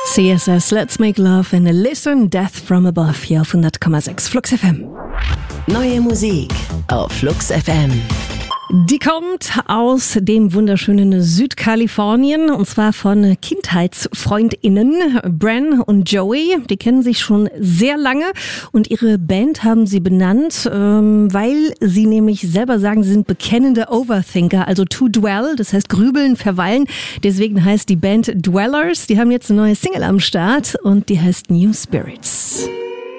CSS, Let's Make Love and Listen Death from Above hier auf 100,6 Flux FM. Neue Musik auf Flux FM. Die kommt aus dem wunderschönen Südkalifornien und zwar von KindheitsfreundInnen Bren und Joey. Die kennen sich schon sehr lange und ihre Band haben sie benannt, weil sie nämlich selber sagen, sie sind bekennende Overthinker, also to dwell, das heißt grübeln, verweilen. Deswegen heißt die Band Dwellers. Die haben jetzt eine neue Single am Start und die heißt New Spirits.